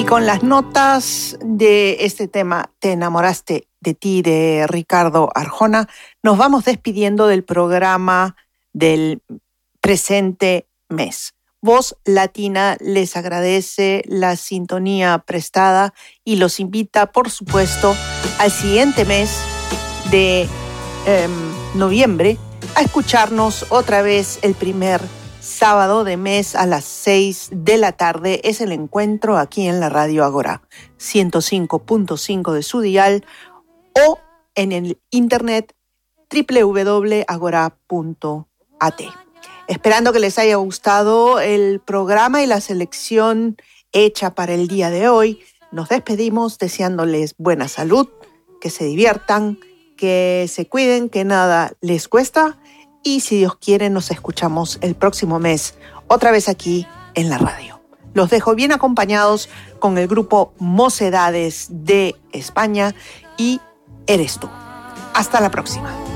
con las notas de este tema, Te enamoraste de ti, de Ricardo Arjona, nos vamos despidiendo del programa del presente mes. Voz Latina les agradece la sintonía prestada y los invita, por supuesto, al siguiente mes de noviembre a escucharnos otra vez el primer sábado de mes a las 6 de la tarde. Es el encuentro aquí en la Radio Agora, 105.5 de su dial o en el internet www.agora.at. Esperando que les haya gustado el programa y la selección hecha para el día de hoy, nos despedimos deseándoles buena salud, que se diviertan, que se cuiden, que nada les cuesta. Y si Dios quiere, nos escuchamos el próximo mes, otra vez aquí en la radio. Los dejo bien acompañados con el grupo Mocedades de España y Eres tú. Hasta la próxima.